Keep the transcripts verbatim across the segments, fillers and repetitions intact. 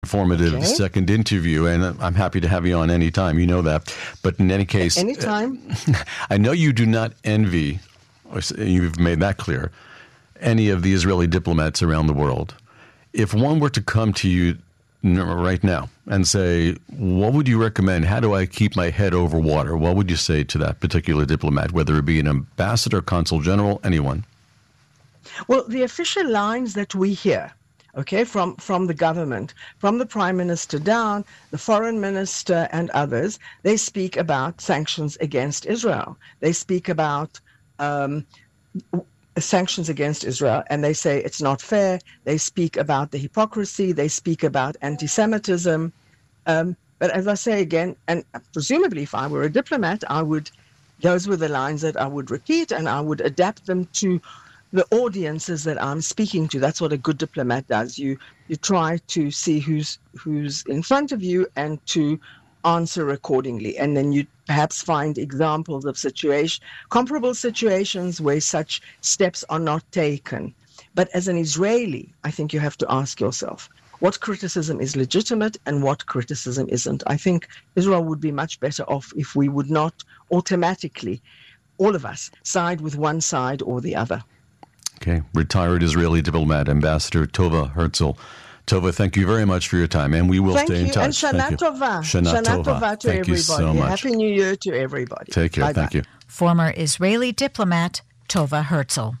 Informative Okay. second interview, and I'm happy to have you on anytime. You know that. But in any case, Anytime. I know you do not envy, or s- you've made that clear, any of the Israeli diplomats around the world. If one were to come to you n- right now and say, what would you recommend? How do I keep my head over water? What would you say to that particular diplomat, whether it be an ambassador, consul general, anyone? Well, the official lines that we hear, okay, from, from the government, from the prime minister down, the foreign minister and others, they speak about sanctions against Israel. They speak about um, sanctions against Israel, and they say it's not fair. They speak about the hypocrisy. They speak about anti-Semitism. Um, but as I say again, and presumably if I were a diplomat, I would, those were the lines that I would repeat, and I would adapt them to the audiences that I'm speaking to. That's what a good diplomat does. You you try to see who's who's in front of you and to answer accordingly. And then you perhaps find examples of situation, comparable situations where such steps are not taken. But as an Israeli, I think you have to ask yourself, what criticism is legitimate and what criticism isn't. I think Israel would be much better off if we would not automatically, all of us, side with one side or the other. Okay. Retired Israeli diplomat, Ambassador Tova Herzl. Tova, thank you very much for your time, and we will Thank stay you. in touch. And Shana Thank you. Tova. Shana Shana Tova. Tova to Thank everybody. you so much. Happy New Year to everybody. Take care. Bye-bye. Thank you. Former Israeli diplomat Tova Herzl.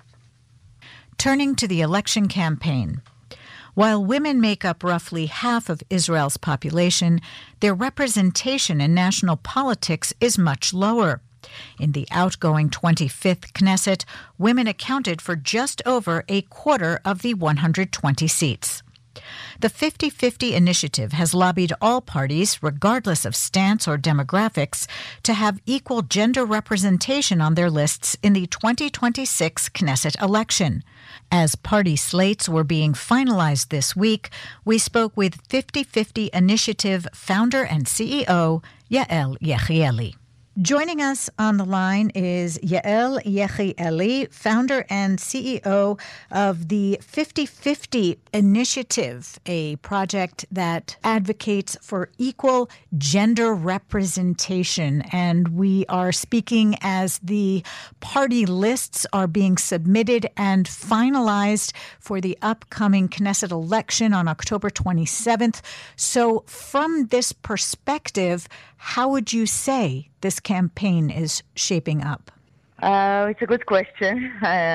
Turning to the election campaign. While women make up roughly half of Israel's population, their representation in national politics is much lower. In the outgoing twenty-fifth Knesset, women accounted for just over a quarter of the one hundred twenty seats. The fifty-fifty initiative has lobbied all parties, regardless of stance or demographics, to have equal gender representation on their lists in the twenty twenty-six Knesset election. As party slates were being finalized this week, we spoke with fifty-fifty initiative founder and C E O Yael Yechieli. Joining us on the line is Yael Yechieli, founder and C E O of the fifty-fifty Initiative, a project that advocates for equal gender representation. And we are speaking as the party lists are being submitted and finalized for the upcoming Knesset election on October twenty-seventh. So from this perspective, how would you say this campaign is shaping up? Uh, it's a good question.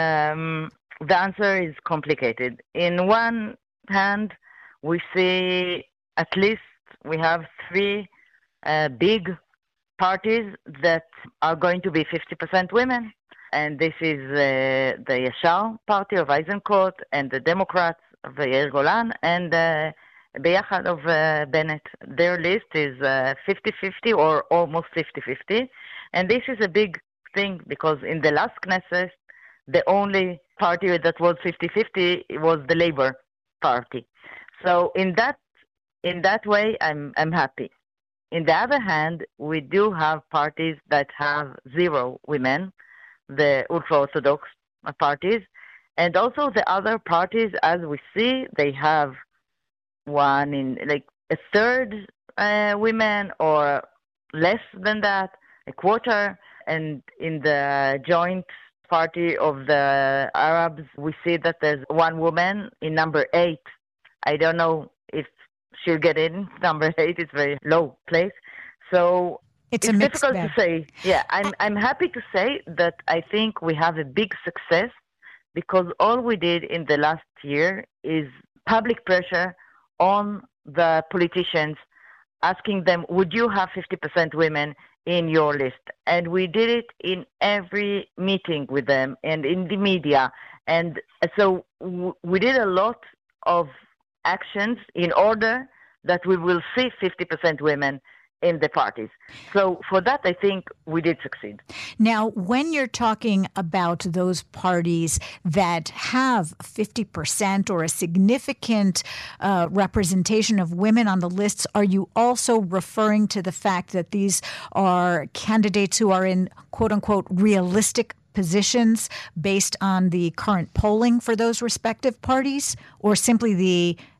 Um, the answer is complicated. In one hand, we see at least we have three uh, big parties that are going to be fifty percent women. And this is uh, the Yashar party of Eisenkot and the Democrats of Yair Golan and uh, Beyachad of uh, Bennett. Their list is uh, fifty-fifty or almost fifty-fifty. And this is a big thing because in the last Knesset, the only party that was fifty-fifty was the Labour Party. So in that in that way, I'm I'm happy. In the other hand, we do have parties that have zero women, the ultra-Orthodox parties, and also the other parties, as we see, they have one in like a third uh, women or less than that, a quarter. And in the joint party of the Arabs, we see that there's one woman in number eight. I don't know if she'll get in. Number eight is very low place. So It's, it's a mixed difficult bag. to say. Yeah, I'm I'm happy to say that I think we have a big success because all we did in the last year is public pressure on the politicians, asking them, would you have fifty percent women in your list? And we did it in every meeting with them and in the media. And so w- we did a lot of actions in order that we will see fifty percent women in the parties. So for that, I think we did succeed. Now, when you're talking about those parties that have fifty percent or a significant uh, representation of women on the lists, are you also referring to the fact that these are candidates who are in, quote unquote, realistic positions based on the current polling for those respective parties, or simply the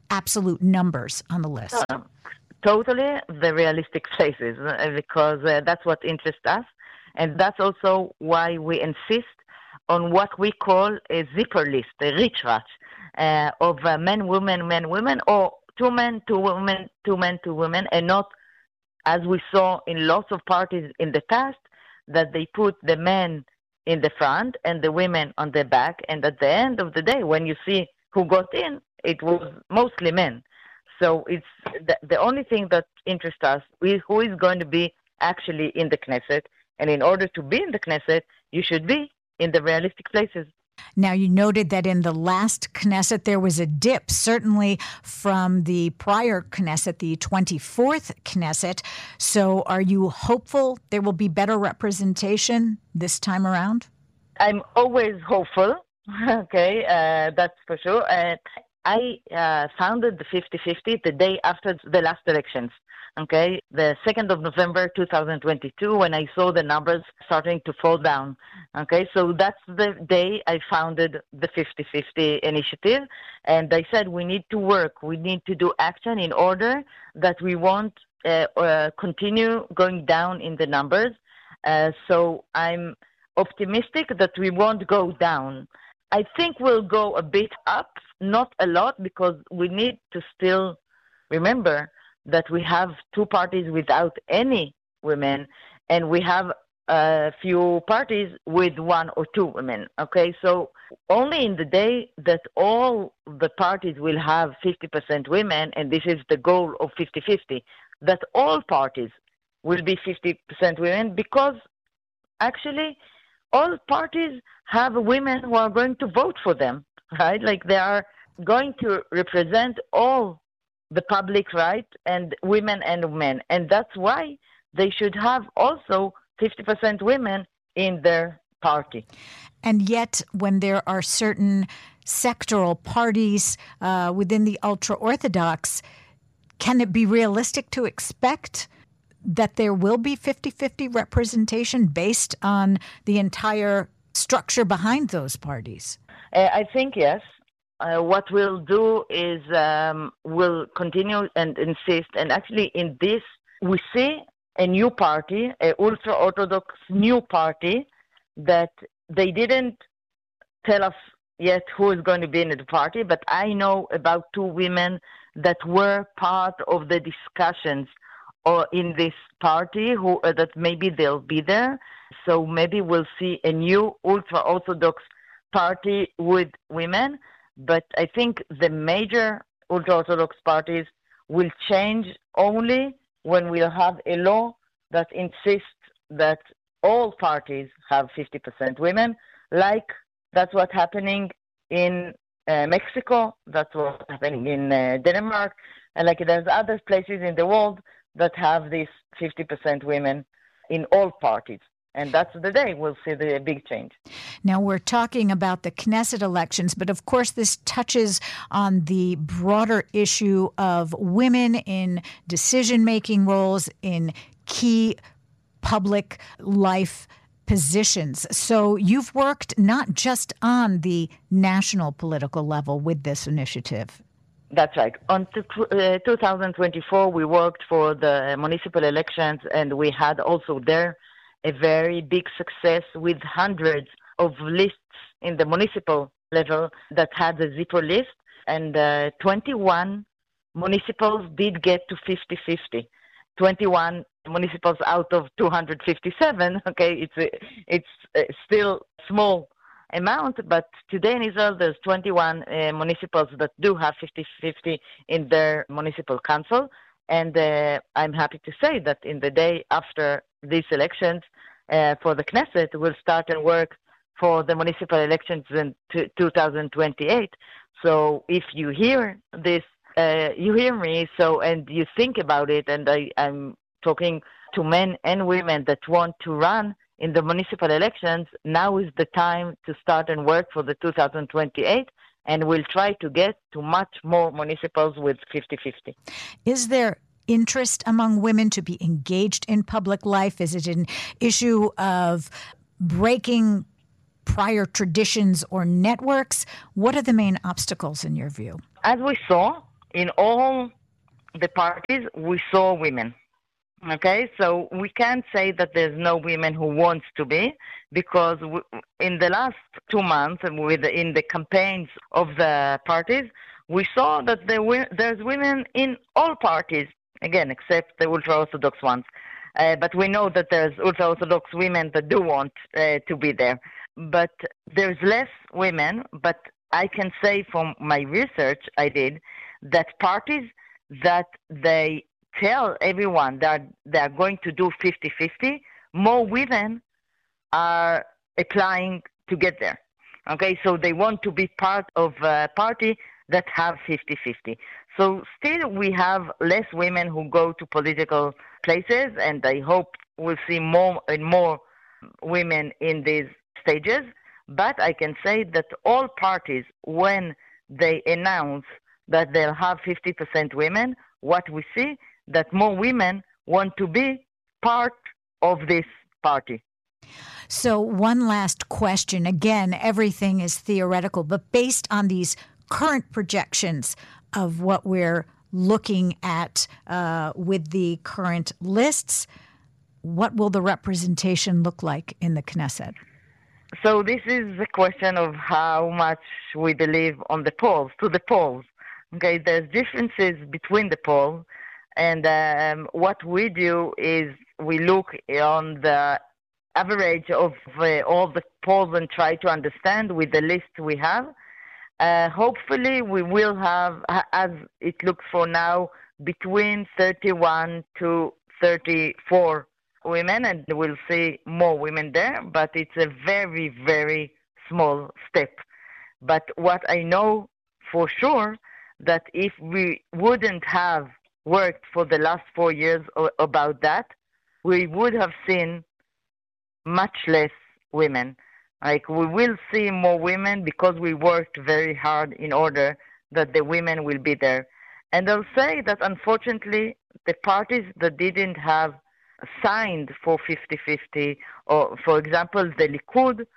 absolute numbers on the list? Uh, totally the realistic places, uh, because uh, that's what interests us. And that's also why we insist on what we call a zipper list, a richrat, uh, of uh, men, women, men, women, or two men, two women, two men, two women, and not, as we saw in lots of parties in the past, that they put the men in the front and the women on the back. And at the end of the day, when you see who got in, it was mostly men. So it's the, the only thing that interests us is who is going to be actually in the Knesset. And in order to be in the Knesset, you should be in the realistic places. Now, you noted that in the last Knesset there was a dip, certainly from the prior Knesset, the twenty-fourth Knesset. So are you hopeful there will be better representation this time around? I'm always hopeful, okay, uh, that's for sure. Uh, I uh, founded the fifty-fifty the day after the last elections. Okay, the second of November two thousand twenty-two, when I saw the numbers starting to fall down. Okay, so that's the day I founded the fifty-fifty initiative, and I said we need to work, we need to do action in order that we won't uh, uh, continue going down in the numbers. Uh, so I'm optimistic that we won't go down. I think we'll go a bit up, not a lot, because we need to still remember that we have two parties without any women, and we have a few parties with one or two women. Okay, so only in the day that all the parties will have fifty percent women, and this is the goal of fifty-fifty, that all parties will be fifty percent women, because actually all parties have women who are going to vote for them, right? Like they are going to represent all the public, right, and women and men. And that's why they should have also fifty percent women in their party. And yet, when there are certain sectoral parties uh, within the ultra-Orthodox, can it be realistic to expect that there will be fifty-fifty representation based on the entire structure behind those parties? Uh, I think yes. Uh, what we'll do is um, we'll continue and insist. And actually in this, we see a new party, a ultra-Orthodox new party, that they didn't tell us yet who is going to be in the party, but I know about two women that were part of the discussions or in this party who uh, that maybe they'll be there. So maybe we'll see a new ultra-Orthodox party with women. But I think the major ultra-Orthodox parties will change only when we'll have a law that insists that all parties have fifty percent women, like that's what's happening in uh, Mexico, that's what's happening in uh, Denmark, and like there's other places in the world that have these fifty percent women in all parties. And that's the day we'll see the big change. Now, we're talking about the Knesset elections, but of course this touches on the broader issue of women in decision-making roles in key public life positions. So you've worked not just on the national political level with this initiative. That's right. On uh, two thousand twenty-four, we worked for the municipal elections, and we had also there a very big success with hundreds of lists in the municipal level that had a zipper list, and uh, twenty-one municipals did get to fifty-fifty. twenty-one municipals out of two hundred fifty-seven, okay, it's a, it's a still small amount, but today in Israel there's twenty-one uh, municipals that do have fifty-fifty in their municipal council, and uh, I'm happy to say that in the day after these elections uh, for the Knesset, we'll start and work for the municipal elections in t- two thousand twenty-eight. So if you hear this, uh, you hear me, so and you think about it, and I, I'm talking to men and women that want to run in the municipal elections, now is the time to start and work for the two thousand twenty-eight, and we'll try to get to much more municipals with fifty-fifty. Is there interest among women to be engaged in public life? Is it an issue of breaking prior traditions or networks? What are the main obstacles in your view? As we saw in all the parties, we saw women. Okay, so we can't say that there's no women who wants to be, because w- in the last two months, with in the campaigns of the parties, we saw that there were, there's women in all parties, again, except the ultra-Orthodox ones. Uh, but we know that there's ultra-Orthodox women that do want uh, to be there. But there's less women, but I can say from my research I did that parties that they tell everyone that they're going to do fifty-fifty, more women are applying to get there. Okay, so they want to be part of a party that have fifty-fifty. So still we have less women who go to political places, and I hope we'll see more and more women in these stages. But I can say that all parties, when they announce that they'll have fifty percent women, what we see that more women want to be part of this party. So one last question. Again, everything is theoretical, but based on these current projections of what we're looking at uh, with the current lists, what will the representation look like in the Knesset? So this is a question of how much we believe on the polls, to the polls. Okay, there's differences between the polls. And um, what we do is we look on the average of uh, all the polls and try to understand with the list we have. Uh, hopefully we will have, as it looks for now, between thirty-one to thirty-four women, and we'll see more women there, but it's a very, very small step. But what I know for sure, that if we wouldn't have worked for the last four years about that, we would have seen much less women. Like, we will see more women because we worked very hard in order that the women will be there. And I'll say that unfortunately, the parties that didn't have signed for fifty-fifty, or for example, the Likud,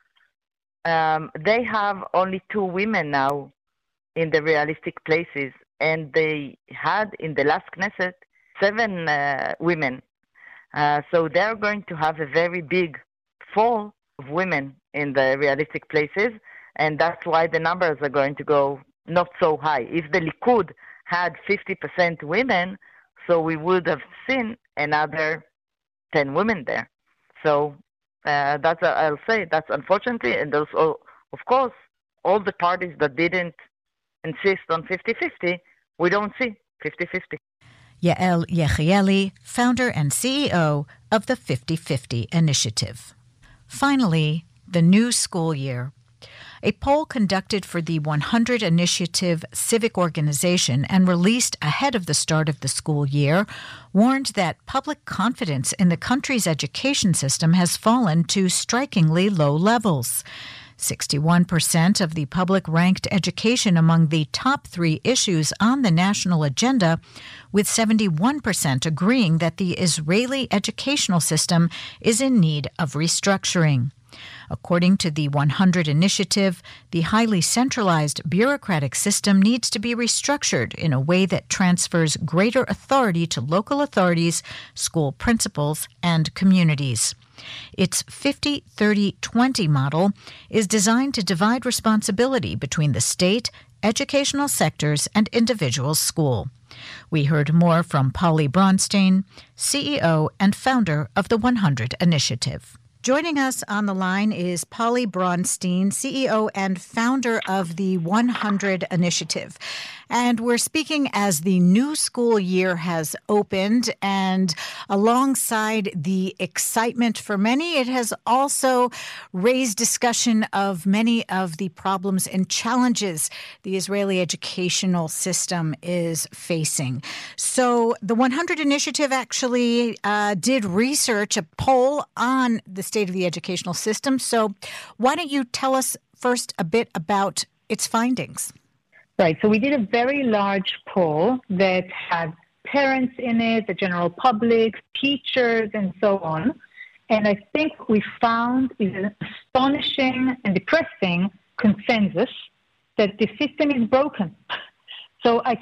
um, they have only two women now in the realistic places. And they had in the last Knesset seven uh, women. Uh, so they're going to have a very big fall of women in the realistic places, and that's why the numbers are going to go not so high. If the Likud had fifty percent women, so we would have seen another ten women there. So uh, that's, uh, I'll say, that's unfortunately, and also, of course, all the parties that didn't insist on fifty-fifty, we don't see fifty-fifty. Yael Yechieli, founder and C E O of the fifty-fifty Initiative. Finally, the new school year. A poll conducted for the one hundred Initiative civic organization and released ahead of the start of the school year warned that public confidence in the country's education system has fallen to strikingly low levels. sixty-one percent of the public ranked education among the top three issues on the national agenda, with seventy-one percent agreeing that the Israeli educational system is in need of restructuring. According to the one hundred Initiative, the highly centralized bureaucratic system needs to be restructured in a way that transfers greater authority to local authorities, school principals, and communities. Its fifty thirty twenty model is designed to divide responsibility between the state, educational sectors, and individual school. We heard more from Polly Bronstein, C E O and founder of the one hundred Initiative. Joining us on the line is Polly Bronstein, C E O and founder of the one hundred Initiative. And we're speaking as the new school year has opened, and alongside the excitement for many, it has also raised discussion of many of the problems and challenges the Israeli educational system is facing. So the one hundred Initiative actually uh, did research, a poll on the state of the educational system. So why don't you tell us first a bit about its findings? Right. So we did a very large poll that had parents in it, the general public, teachers, and so on. And I think what we found is an astonishing and depressing consensus that the system is broken. So I think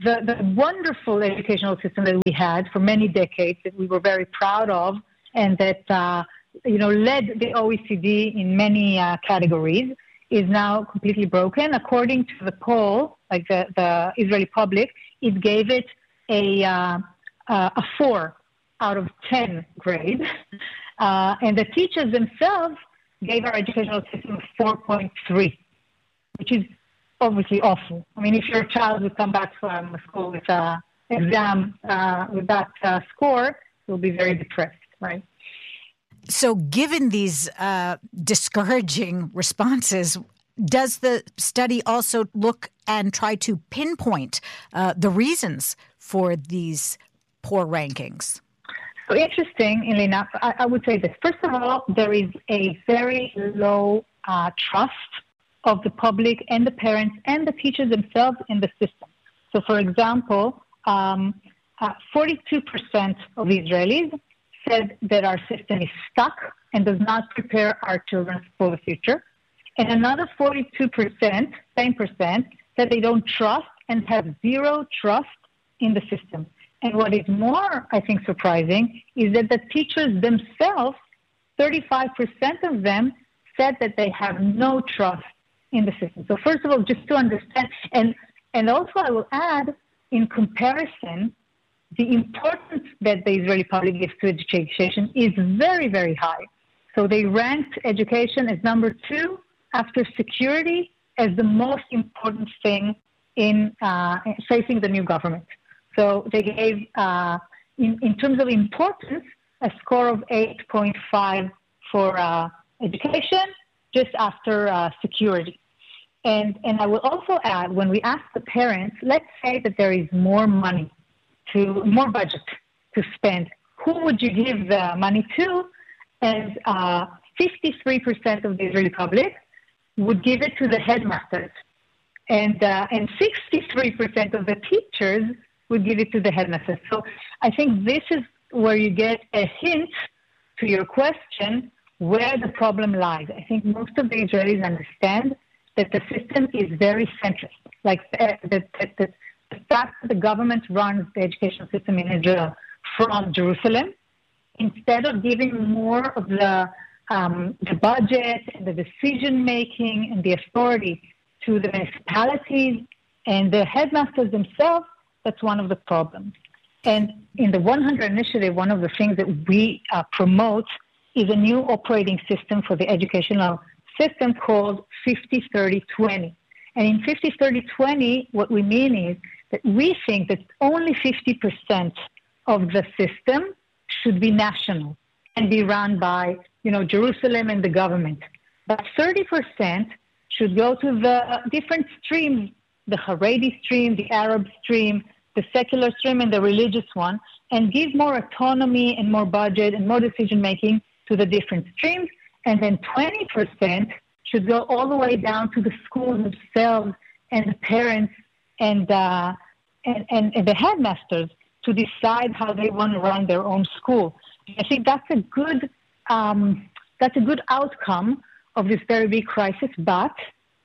the, the wonderful educational system that we had for many decades that we were very proud of and that, uh, you know, led the O E C D in many uh, categories is now completely broken. According to the poll, like the, the Israeli public, it gave it a, uh, uh, a four out of ten grade. Uh, and the teachers themselves gave our educational system four point three, which is obviously awful. I mean, if your child would come back from school with an exam uh, with that uh, score, you'll be very depressed, right? So given these uh, discouraging responses, does the study also look and try to pinpoint uh, the reasons for these poor rankings? So interesting, Elena, I, I would say that, first of all, there is a very low uh, trust of the public and the parents and the teachers themselves in the system. So, for example, um, uh, forty-two percent of Israelis said that our system is stuck and does not prepare our children for the future. And another forty-two percent, same percent, said they don't trust and have zero trust in the system. And what is more, I think, surprising is that the teachers themselves, thirty-five percent of them said that they have no trust in the system. So first of all, just to understand, and, and also I will add, in comparison, the importance that the Israeli public gives to education is very, very high. So they ranked education as number two after security as the most important thing in uh, facing the new government. So they gave, uh, in, in terms of importance, a score of eight point five for uh, education, just after uh, security. And, and I will also add, when we ask the parents, let's say that there is more money, to more budget to spend, who would you give the money to? And uh, fifty-three percent of the Israeli public would give it to the headmasters. And, uh, and sixty-three percent of the teachers would give it to the headmasters. So I think this is where you get a hint to your question where the problem lies. I think most of the Israelis understand that the system is very centrist. Like uh, that, that, that the fact that the government runs the educational system in Israel from Jerusalem, instead of giving more of the um, the budget and the decision making and the authority to the municipalities and the headmasters themselves, that's one of the problems. And in the one hundred initiative, one of the things that we uh, promote is a new operating system for the educational system called fifty thirty twenty. And in fifty thirty twenty, what we mean is that we think that only fifty percent of the system should be national and be run by, you know, Jerusalem and the government. But thirty percent should go to the different streams, the Haredi stream, the Arab stream, the secular stream, and the religious one, and give more autonomy and more budget and more decision-making to the different streams. And then twenty percent should go all the way down to the schools themselves and the parents and, uh, and, and, and the headmasters to decide how they want to run their own school. I think that's a good um, that's a good outcome of this very big crisis. But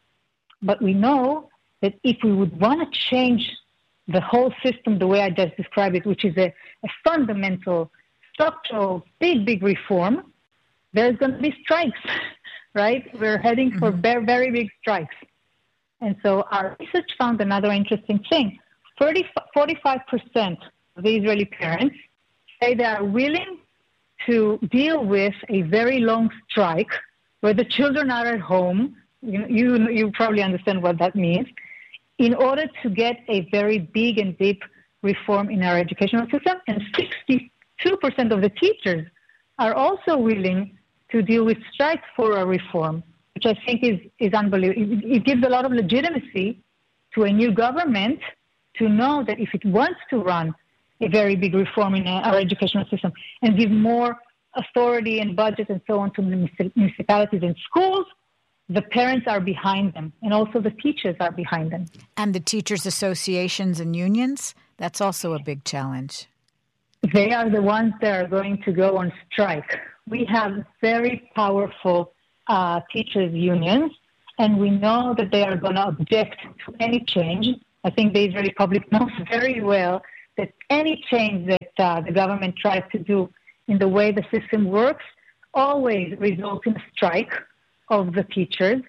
but we know that if we would want to change the whole system the way I just described it, which is a, a fundamental, structural, big, big reform, there's going to be strikes, right? We're heading for mm-hmm. very, very big strikes. And so our research found another interesting thing. forty-five percent of the Israeli parents say they are willing to deal with a very long strike where the children are at home. You, you, you probably understand what that means. In order to get a very big and deep reform in our educational system, and sixty-two percent of the teachers are also willing to deal with strikes for a reform, which I think is, is unbelievable. It, it gives a lot of legitimacy to a new government to know that if it wants to run a very big reform in our educational system and give more authority and budget and so on to municipalities and schools, the parents are behind them, and also the teachers are behind them. And the teachers' associations and unions, that's also a big challenge. They are the ones that are going to go on strike. We have very powerful uh, teachers' unions, and we know that they are going to object to any change, I think the Israeli public knows very well that any change that uh, the government tries to do in the way the system works always results in a strike of the teachers.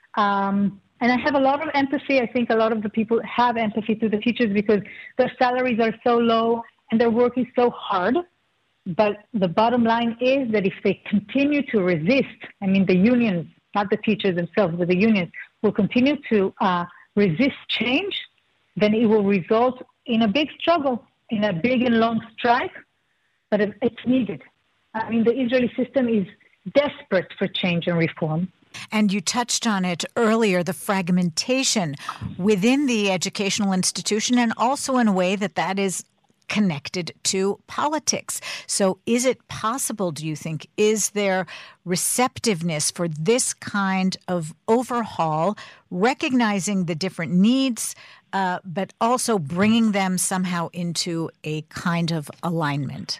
Um, and I have a lot of empathy. I think a lot of the people have empathy to the teachers because their salaries are so low and their work is so hard. But the bottom line is that if they continue to resist, I mean, the unions, not the teachers themselves, but the unions will continue to uh, resist change, then it will result in a big struggle, in a big and long strike, but it's needed. I mean, the Israeli system is desperate for change and reform. And you touched on it earlier, the fragmentation within the educational institution, and also in a way that that is connected to politics. So is it possible, do you think, is there receptiveness for this kind of overhaul, recognizing the different needs, uh, but also bringing them somehow into a kind of alignment?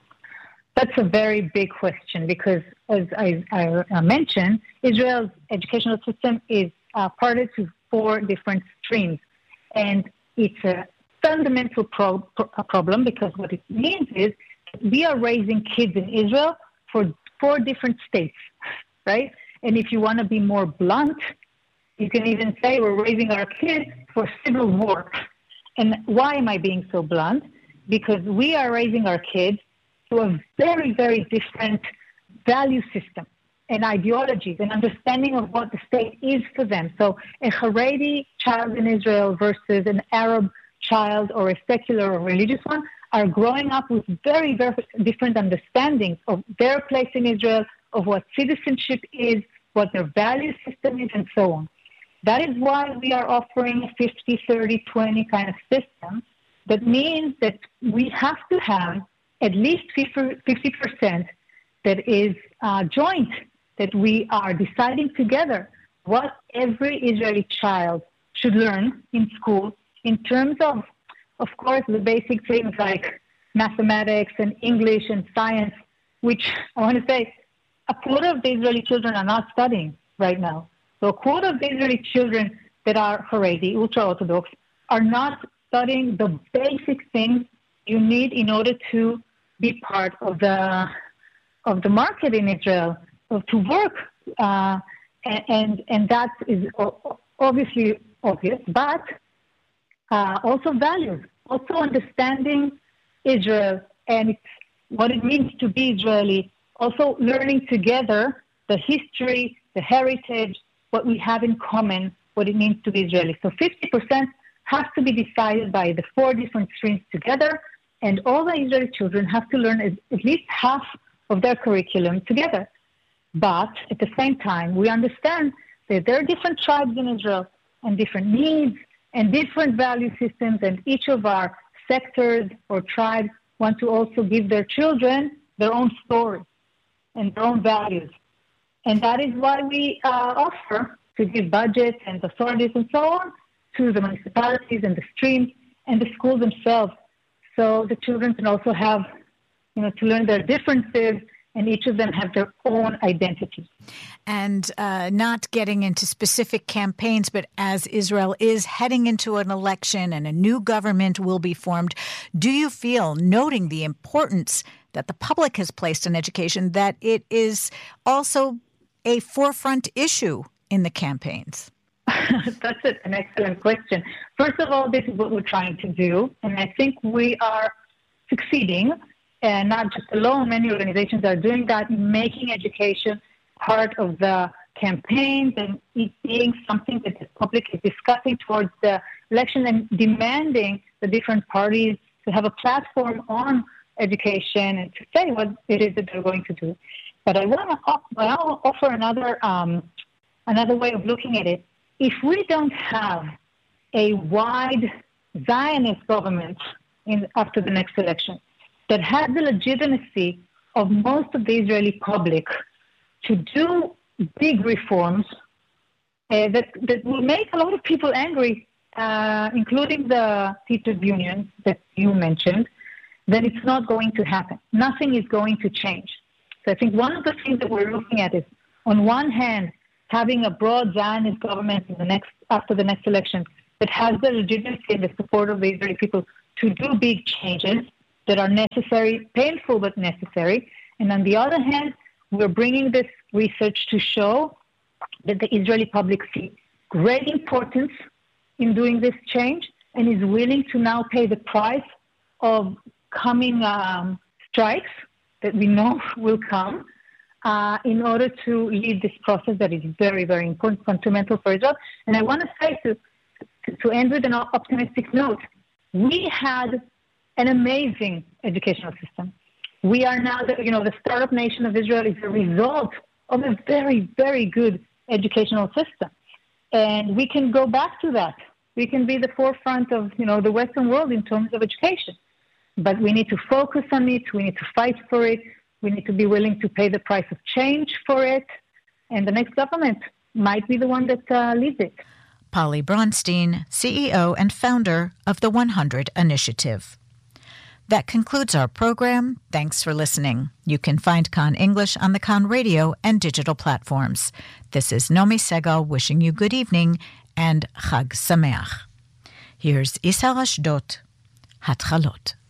That's a very big question because, as I, I mentioned, Israel's educational system is uh, parted to four different streams. And it's a fundamental pro- pro- problem because what it means is we are raising kids in Israel for four different states, right? And if you want to be more blunt, you can even say we're raising our kids for civil war. And why am I being so blunt? Because we are raising our kids to a very, very different value system and ideologies and understanding of what the state is for them. So a Haredi child in Israel versus an Arab child or a secular or religious one are growing up with very, very different understandings of their place in Israel, of what citizenship is, what their value system is, and so on. That is why we are offering a fifty, thirty, twenty kind of system. That means that we have to have at least fifty percent that is uh, joint, that we are deciding together what every Israeli child should learn in school in terms of, of course, the basic things like mathematics and English and science, which I want to say a quarter of the Israeli children are not studying right now. So a quarter of the Israeli children that are Haredi, ultra-Orthodox, are not studying the basic things you need in order to be part of the of the market in Israel, of, to work, uh, and and that is obviously obvious, but uh, also values, also understanding Israel and it's, what it means to be Israeli, also learning together the history, the heritage, what we have in common, what it means to be Israeli. So fifty percent has to be decided by the four different streams together. And all the Israeli children have to learn at least half of their curriculum together. But at the same time, we understand that there are different tribes in Israel and different needs and different value systems, and each of our sectors or tribes want to also give their children their own story and their own values. And that is why we uh, offer to give budgets and authorities and so on to the municipalities and the streams and the schools themselves. So the children can also have, you know, to learn their differences, and each of them have their own identity. And uh, not getting into specific campaigns, but as Israel is heading into an election and a new government will be formed, do you feel, noting the importance that the public has placed on education, that it is also a forefront issue in the campaigns? That's an excellent question. First of all, this is what we're trying to do, and I think we are succeeding, and not just alone. Many organizations are doing that, making education part of the campaigns and it being something that the public is discussing towards the election and demanding the different parties to have a platform on education and to say what it is that they're going to do. But I want to offer another um, another way of looking at it. If we don't have a wide Zionist government in, after the next election that has the legitimacy of most of the Israeli public to do big reforms uh, that, that will make a lot of people angry, uh, including the teachers' union that you mentioned, then it's not going to happen. Nothing is going to change. So I think one of the things that we're looking at is, on one hand, having a broad Zionist government in the next after the next election that has the legitimacy and the support of the Israeli people to do big changes that are necessary, painful but necessary. And on the other hand, we're bringing this research to show that the Israeli public sees great importance in doing this change and is willing to now pay the price of coming um, strikes that we know will come uh, in order to lead this process that is very, very important, fundamental for Israel. And I want to say, to, to, to end with an optimistic note, we had an amazing educational system. We are now, the, you know, the startup nation of Israel is a result of a very, very good educational system. And we can go back to that. We can be the forefront of, you know, the Western world in terms of education. But we need to focus on it. We need to fight for it. We need to be willing to pay the price of change for it. And the next government might be the one that uh, leads it. Polly Bronstein, C E O and founder of the one hundred Initiative. That concludes our program. Thanks for listening. You can find Kan English on the Kan Radio and digital platforms. This is Nomi Segal wishing you good evening and Chag Sameach. Here's Isar Ashdot, Hatchalot.